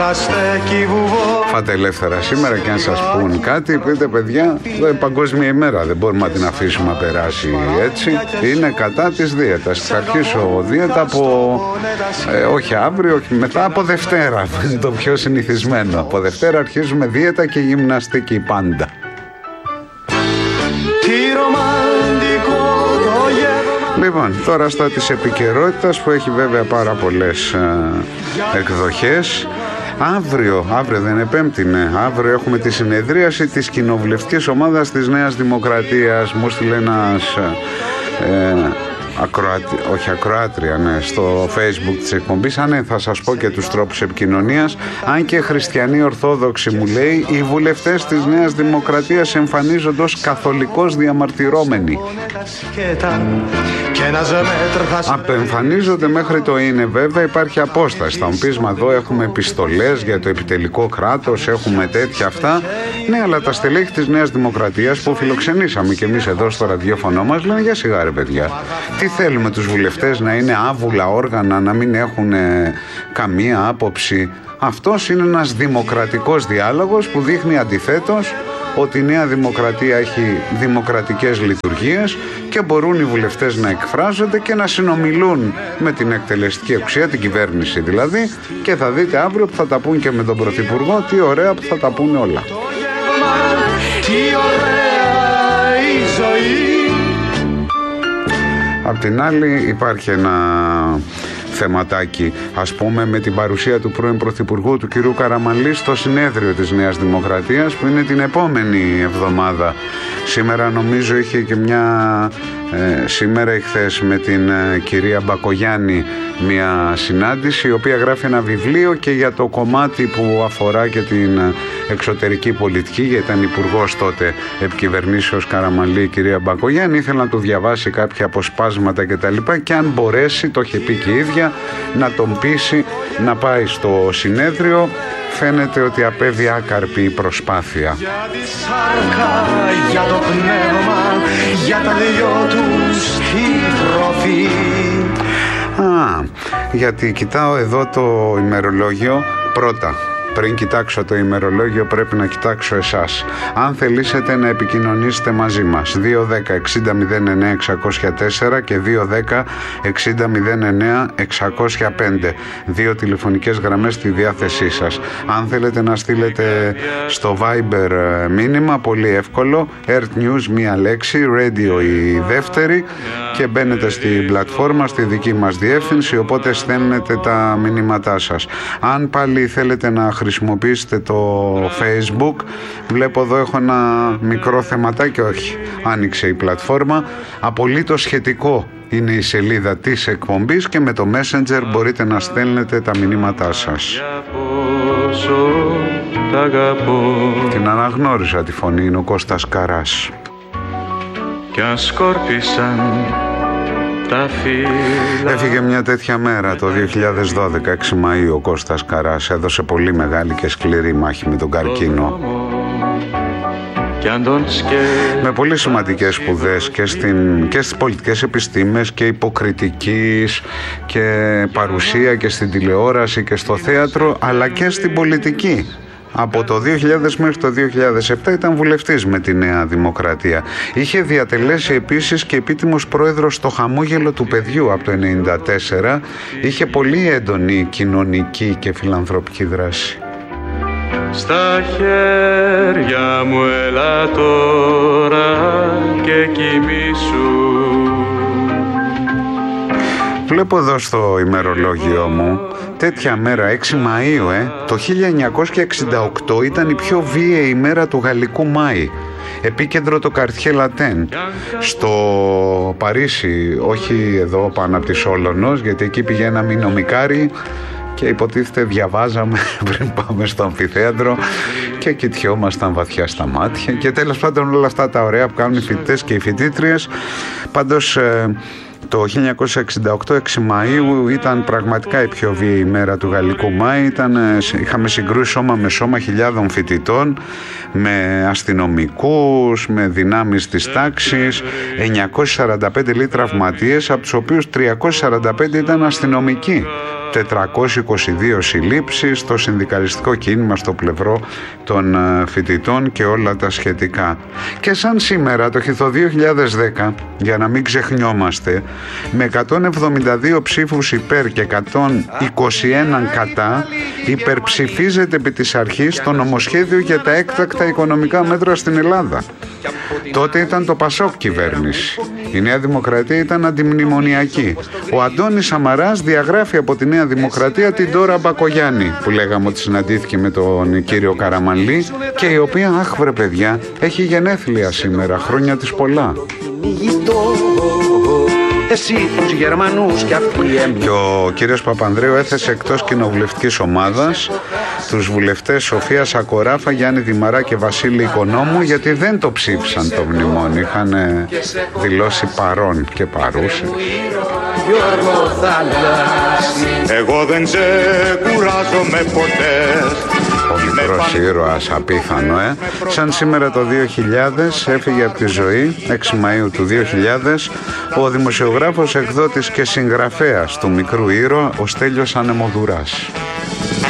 Φάτε ελεύθερα σήμερα και αν σας πούν κάτι, πείτε παιδιά, παγκόσμια ημέρα, δεν μπορούμε να την αφήσουμε να περάσει έτσι. Είναι κατά της δίαιτας. Θα αρχίσω δίαιτα από, όχι αύριο, όχι μετά, από Δευτέρα. Είναι το πιο συνηθισμένο. Από Δευτέρα αρχίζουμε δίαιτα και γυμναστική πάντα. Λοιπόν, τώρα στα της επικαιρότητας που έχει βέβαια πάρα πολλές εκδοχές. Αύριο δεν είναι Πέμπτη, ναι. Αύριο έχουμε τη συνεδρίαση της κοινοβουλευτικής ομάδας της Νέας Δημοκρατίας. Μου στείλε ένας ακροάτρια, ναι, στο Facebook της εκπομπής. Ναι, θα σας πω και τους τρόπους επικοινωνίας. Αν και χριστιανοί ορθόδοξοι, μου λέει, οι βουλευτές της Νέας Δημοκρατίας εμφανίζονται ως καθολικώς διαμαρτυρόμενοι. Απεμφανίζονται μέχρι το είναι, βέβαια υπάρχει απόσταση. Θα μου πεις, μα εδώ έχουμε επιστολές για το επιτελικό κράτος, έχουμε τέτοια αυτά. Ναι, αλλά τα στελέχη της Νέας Δημοκρατίας που φιλοξενήσαμε και εμείς εδώ στο ραδιόφωνο μας λένε, για σιγά ρε παιδιά, τι θέλουμε τους βουλευτές να είναι άβουλα όργανα, να μην έχουν καμία άποψη? Αυτός είναι ένας δημοκρατικός διάλογος που δείχνει αντιθέτως ότι η Νέα Δημοκρατία έχει δημοκρατικές λειτουργίες και μπορούν οι βουλευτές να εκφράζονται και να συνομιλούν με την εκτελεστική εξουσία, την κυβέρνηση δηλαδή, και θα δείτε αύριο που θα τα πούν και με τον Πρωθυπουργό, τι ωραία που θα τα πούν όλα. Απ' την άλλη υπάρχει ένα θεματάκι, ας πούμε, με την παρουσία του πρώην Πρωθυπουργού, του κυρίου Καραμανλή, στο συνέδριο της Νέας Δημοκρατίας που είναι την επόμενη εβδομάδα. Σήμερα νομίζω είχε και σήμερα ή χθες με την κυρία Μπακογιάννη μια συνάντηση, η οποία γράφει ένα βιβλίο και για το κομμάτι που αφορά και την εξωτερική πολιτική, γιατί ήταν υπουργός τότε επικυβερνήσεως Καραμανλή η κυρία Μπακογιάννη. Ήθελε να του διαβάσει κάποια αποσπάσματα κτλ. Και αν μπορέσει, το είχε πει και η ίδια, να τον πείσει να πάει στο συνέδριο. Φαίνεται ότι απέβει άκαρπη η προσπάθεια. Για τη σάρκα, για το πνεύμα, για τα δυο τους τη τροφή. Γιατί κοιτάω εδώ το ημερολόγιο. Πρώτα, πριν κοιτάξω το ημερολόγιο, πρέπει να κοιτάξω εσάς. Αν θελήσετε να επικοινωνήσετε μαζί μας, 210-60-09-604 και 210-60-09-605. Δύο τηλεφωνικές γραμμές στη διάθεσή σας. Αν θέλετε να στείλετε στο Viber μήνυμα, πολύ εύκολο, Earth News μία λέξη, Radio η δεύτερη, και μπαίνετε στην πλατφόρμα, στη δική μας διεύθυνση, οπότε στέλνετε τα μηνύματά σας. Αν πάλι θέλετε να χρησιμοποιήσετε το Facebook, βλέπω εδώ έχω ένα μικρό θεματάκι, όχι, άνοιξε η πλατφόρμα, απολύτως σχετικό είναι η σελίδα της εκπομπής και με το Messenger μπορείτε να στέλνετε τα μηνύματά σας. Την αναγνώρισα τη φωνή, είναι ο Κώστας Καράς. Κι αν σκόρπισαν τα φύλλα. Έφυγε μια τέτοια μέρα το 2012, 6 Μαΐου, ο Κώστας Καράς. Έδωσε πολύ μεγάλη και σκληρή μάχη με τον καρκίνο. Με πολύ σημαντικές σπουδές και στις πολιτικές επιστήμες και υποκριτικής και παρουσία και στην τηλεόραση και στο θέατρο, αλλά και στην πολιτική. Από το 2000 μέχρι το 2007 ήταν βουλευτής με τη Νέα Δημοκρατία. Είχε διατελέσει επίσης και επίτιμος πρόεδρος στο Χαμόγελο του Παιδιού από το 1994. Είχε πολύ έντονη κοινωνική και φιλανθρωπική δράση. Στα χέρια μου έλα τώρα και κοιμήσου. Βλέπω εδώ στο ημερολόγιο μου τέτοια μέρα, 6 Μαΐου, το 1968 ήταν η πιο βίαιη ημέρα του Γαλλικού Μάη. Επίκεντρο το Quartier Latin στο Παρίσι, όχι εδώ πάνω από τη Σόλωνος, γιατί εκεί πηγαίναμε νομικάρι και υποτίθεται διαβάζαμε πριν πάμε στο αμφιθέατρο και κοιτιόμασταν βαθιά στα μάτια και τέλος πάντων όλα αυτά τα ωραία που κάνουν οι φοιτητές και οι φοιτήτριες. Πάντως το 1968, 6 Μαΐου, ήταν πραγματικά η πιο βίαιη ημέρα του Γαλλικού Μάη. Είχαμε συγκρούσει σώμα με σώμα χιλιάδων φοιτητών, με αστυνομικούς, με δυνάμεις της τάξης, 945 λίτρα τραυματίες, από τους οποίους 345 ήταν αστυνομικοί. 422 συλλήψεις, το συνδικαλιστικό κίνημα στο πλευρό των φοιτητών και όλα τα σχετικά. Και σαν σήμερα, το 2010, για να μην ξεχνιόμαστε, με 172 ψήφους υπέρ και 121 κατά, υπερψηφίζεται επί της αρχής το νομοσχέδιο για τα έκτακτα οικονομικά μέτρα στην Ελλάδα. Τότε ήταν το Πασόκ κυβέρνηση. Η Νέα Δημοκρατία ήταν αντιμνημονιακή. Ο Αντώνης Σαμαράς διαγράφει από τη Νέα Δημοκρατία την Ντόρα Μπακογιάννη, που λέγαμε ότι συναντήθηκε με τον κύριο Καραμανλή και η οποία, αχ βρε παιδιά, έχει γενέθλια σήμερα, χρόνια της πολλά. Και ο κύριος Παπανδρέου έθεσε εκτός κοινοβουλευτικής ομάδας τους βουλευτές Σοφία Σακοράφα, Γιάννη Δημαρά και Βασίλη Οικονόμου, γιατί δεν το ψήφισαν το μνημόνιο. Είχαν δηλώσει παρόν και παρούσε. Εγώ δεν ξεκουράζομαι ποτέ. Ο μικρός ήρωας, απίθανο, Σαν σήμερα το 2000 έφυγε από τη ζωή, 6 Μαΐου του 2000, ο δημοσιογράφος, εκδότης και συγγραφέας του μικρού ήρωα, ο Στέλιος Ανεμοδουράς.